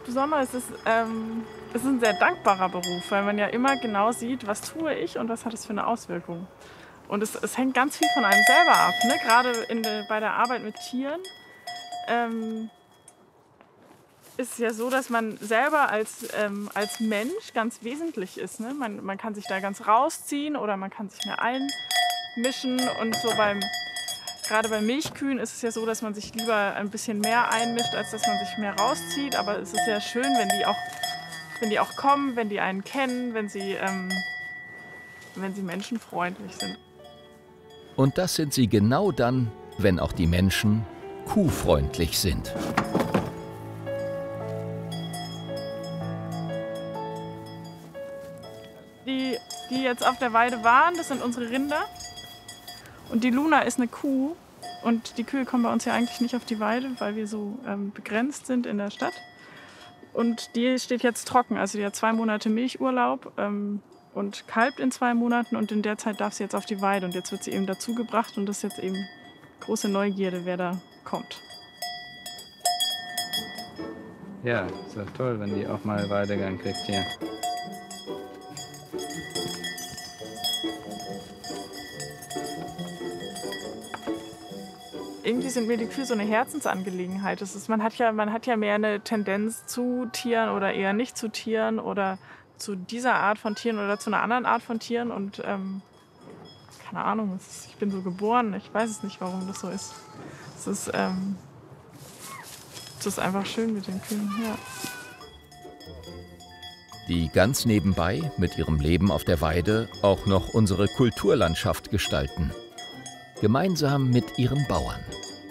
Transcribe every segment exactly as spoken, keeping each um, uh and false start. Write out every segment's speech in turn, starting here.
Sommer ist es, ähm, es ist ein sehr dankbarer Beruf, weil man ja immer genau sieht, was tue ich und was hat es für eine Auswirkung. Und es, es hängt ganz viel von einem selber ab, ne? Gerade in de, bei der Arbeit mit Tieren ähm, ist es ja so, dass man selber als, ähm, als Mensch ganz wesentlich ist. Ne? Man, man kann sich da ganz rausziehen oder man kann sich mehr einmischen. Und so beim, gerade bei Milchkühen ist es ja so, dass man sich lieber ein bisschen mehr einmischt, als dass man sich mehr rauszieht. Aber es ist ja schön, wenn die auch, wenn die auch kommen, wenn die einen kennen, wenn sie, ähm, wenn sie menschenfreundlich sind. Und das sind sie genau dann, wenn auch die Menschen kuhfreundlich sind. Die, die jetzt auf der Weide waren, das sind unsere Rinder. Und die Luna ist eine Kuh. Und die Kühe kommen bei uns ja eigentlich nicht auf die Weide, weil wir so ähm, begrenzt sind in der Stadt. Und die steht jetzt trocken. Also die hat zwei Monate Milchurlaub ähm, und kalbt in zwei Monaten. Und in der Zeit darf sie jetzt auf die Weide. Und jetzt wird sie eben dazugebracht. Und das ist jetzt eben große Neugierde, wer da kommt. Ja, ist doch toll, wenn die auch mal Weidegang kriegt hier. Irgendwie sind mir die Kühe so eine Herzensangelegenheit. Das ist, man, hat ja, man hat ja mehr eine Tendenz zu Tieren oder eher nicht zu Tieren oder zu dieser Art von Tieren oder zu einer anderen Art von Tieren. Und ähm, keine Ahnung, es ist, ich bin so geboren, ich weiß es nicht, warum das so ist. Es ist, ähm, es ist einfach schön mit den Kühen, ja. Die ganz nebenbei mit ihrem Leben auf der Weide auch noch unsere Kulturlandschaft gestalten. Gemeinsam mit ihren Bauern.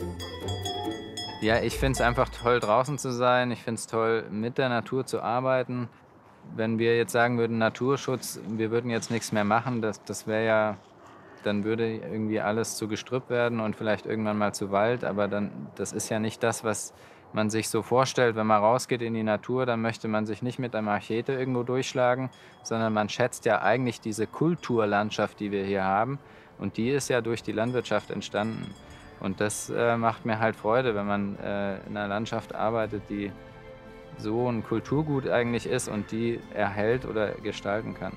Ja, ich finde es einfach toll, draußen zu sein. Ich finde es toll, mit der Natur zu arbeiten. Wenn wir jetzt sagen würden, Naturschutz, wir würden jetzt nichts mehr machen, das, das wäre ja, dann würde irgendwie alles zu Gestrüpp werden und vielleicht irgendwann mal zu Wald. Aber dann, das ist ja nicht das, was man sich so vorstellt. Wenn man rausgeht in die Natur, dann möchte man sich nicht mit der Machete irgendwo durchschlagen, sondern man schätzt ja eigentlich diese Kulturlandschaft, die wir hier haben. Und die ist ja durch die Landwirtschaft entstanden. Und das äh, macht mir halt Freude, wenn man äh, in einer Landschaft arbeitet, die so ein Kulturgut eigentlich ist und die erhält oder gestalten kann.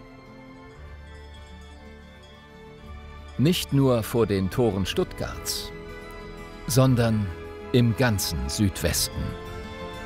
Nicht nur vor den Toren Stuttgarts, sondern im ganzen Südwesten.